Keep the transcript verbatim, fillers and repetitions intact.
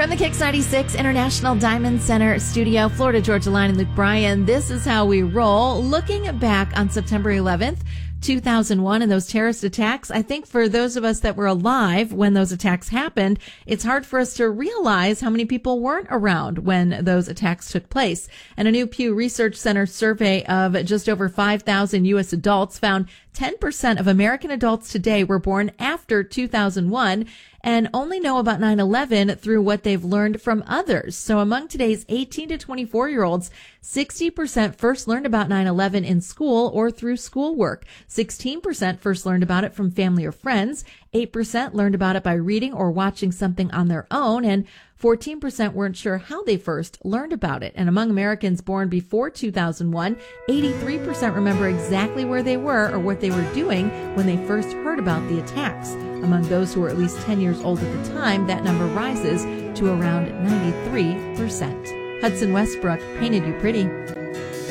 From the Kicks ninety-six International Diamond Center studio, Florida Georgia Line and Luke Bryan, this is how we roll. Looking back on September eleventh, two thousand one and those terrorist attacks, I think for those of us that were alive when those attacks happened, it's hard for us to realize how many people weren't around when those attacks took place. And a new Pew Research Center survey of just over five thousand U S adults found ten percent of American adults today were born after two thousand one and only know about nine eleven through what they've learned from others. So among today's eighteen to twenty-four year olds, sixty percent first learned about nine eleven in school or through schoolwork. sixteen percent first learned about it from family or friends. eight percent learned about it by reading or watching something on their own. And fourteen percent weren't sure how they first learned about it. And among Americans born before two thousand one, eighty-three percent remember exactly where they were or what they were doing when they first heard about the attacks. Among those who were at least ten years old at the time, that number rises to around ninety-three percent. Hudson Westbrook, Painted You Pretty.